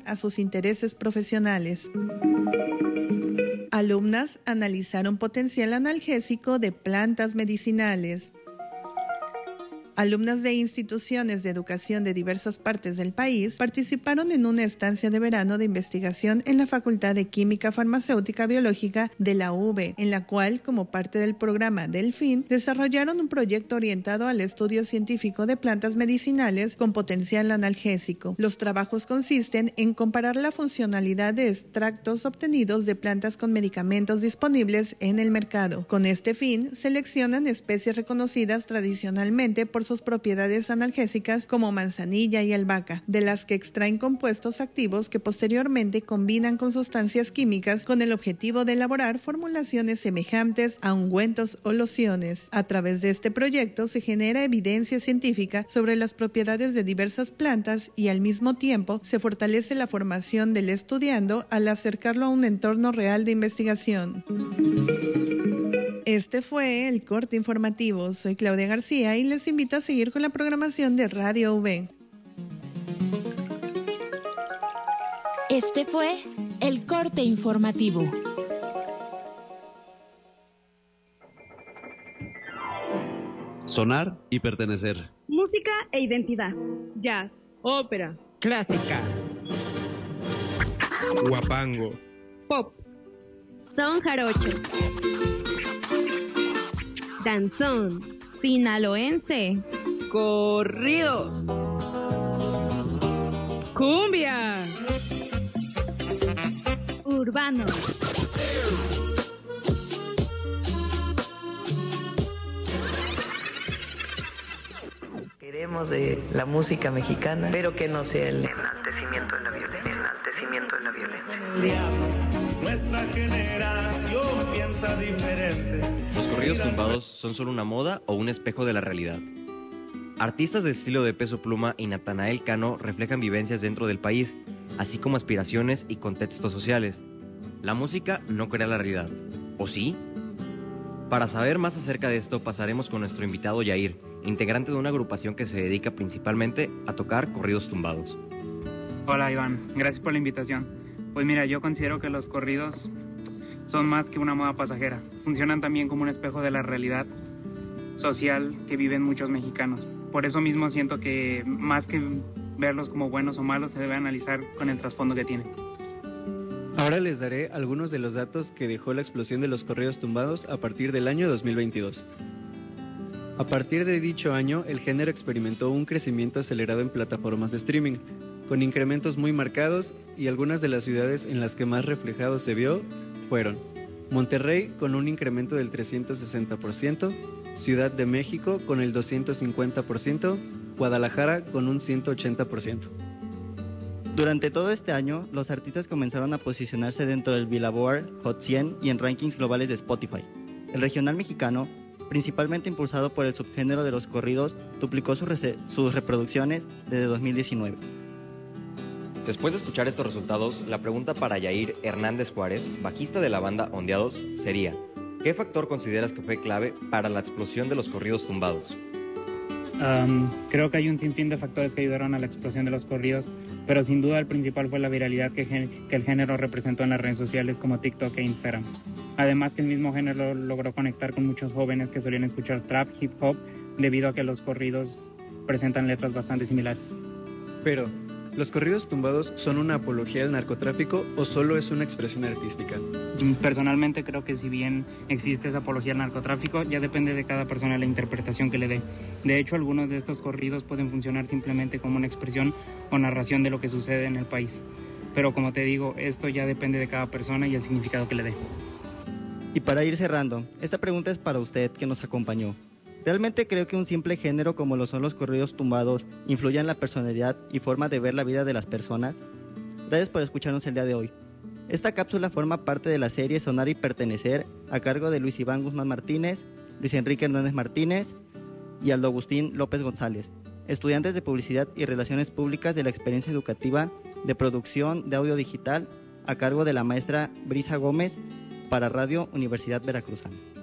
a sus intereses profesionales. Alumnas analizaron potencial analgésico de plantas medicinales. Alumnas de instituciones de educación de diversas partes del país participaron en una estancia de verano de investigación en la Facultad de Química Farmacéutica Biológica de la UV, en la cual, como parte del programa Delfín, desarrollaron un proyecto orientado al estudio científico de plantas medicinales con potencial analgésico. Los trabajos consisten en comparar la funcionalidad de extractos obtenidos de plantas con medicamentos disponibles en el mercado. Con este fin, seleccionan especies reconocidas tradicionalmente por sus propiedades analgésicas como manzanilla y albahaca, de las que extraen compuestos activos que posteriormente combinan con sustancias químicas con el objetivo de elaborar formulaciones semejantes a ungüentos o lociones. A través de este proyecto se genera evidencia científica sobre las propiedades de diversas plantas y al mismo tiempo se fortalece la formación del estudiando al acercarlo a un entorno real de investigación. Este fue el corte informativo. Soy Claudia García y les invito a seguir con la programación de Radio UV. Este fue el corte informativo. Sonar y pertenecer. Música e identidad. Jazz, ópera, clásica, guapango, pop, son jarocho, danzón, sinaloense, corridos, cumbia, urbano. Queremos de la música mexicana, pero que no sea el enaltecimiento de la violencia. Nuestra generación piensa diferente. Los corridos tumbados son solo una moda o un espejo de la realidad. Artistas de estilo de Peso Pluma y Natanael Cano reflejan vivencias dentro del país, así como aspiraciones y contextos sociales. La música no crea la realidad, ¿o sí? Para saber más acerca de esto pasaremos con nuestro invitado Yair, integrante de una agrupación que se dedica principalmente a tocar corridos tumbados. Hola Iván, gracias por la invitación. Pues mira, yo considero que los corridos son más que una moda pasajera. Funcionan también como un espejo de la realidad social que viven muchos mexicanos. Por eso mismo siento que más que verlos como buenos o malos, se debe analizar con el trasfondo que tienen. Ahora les daré algunos de los datos que dejó la explosión de los corridos tumbados a partir del año 2022. A partir de dicho año, el género experimentó un crecimiento acelerado en plataformas de streaming, con incrementos muy marcados, y algunas de las ciudades en las que más reflejado se vio fueron Monterrey con un incremento del 360%, Ciudad de México con el 250%, Guadalajara con un 180%. Durante todo este año, los artistas comenzaron a posicionarse dentro del Billboard Hot 100 y en rankings globales de Spotify. El regional mexicano, principalmente impulsado por el subgénero de los corridos, duplicó sus reproducciones desde 2019. Después de escuchar estos resultados, la pregunta para Yair Hernández Juárez, bajista de la banda Ondeados, sería: ¿qué factor consideras que fue clave para la explosión de los corridos tumbados? Creo que hay un sinfín de factores que ayudaron a la explosión de los corridos, pero sin duda el principal fue la viralidad que el género representó en las redes sociales como TikTok e Instagram. Además que el mismo género logró conectar con muchos jóvenes que solían escuchar trap, hip hop, debido a que los corridos presentan letras bastante similares. Pero, ¿los corridos tumbados son una apología al narcotráfico o solo es una expresión artística? Personalmente creo que si bien existe esa apología al narcotráfico, ya depende de cada persona la interpretación que le dé. De hecho, algunos de estos corridos pueden funcionar simplemente como una expresión o narración de lo que sucede en el país. Pero como te digo, esto ya depende de cada persona y el significado que le dé. Y para ir cerrando, esta pregunta es para usted que nos acompañó. ¿Realmente creo que un simple género como lo son los corridos tumbados influye en la personalidad y forma de ver la vida de las personas? Gracias por escucharnos el día de hoy. Esta cápsula forma parte de la serie Sonar y Pertenecer, a cargo de Luis Iván Guzmán Martínez, Luis Enrique Hernández Martínez y Aldo Agustín López González, estudiantes de Publicidad y Relaciones Públicas de la experiencia educativa de producción de audio digital, a cargo de la maestra Brisa Gómez, para Radio Universidad Veracruzana.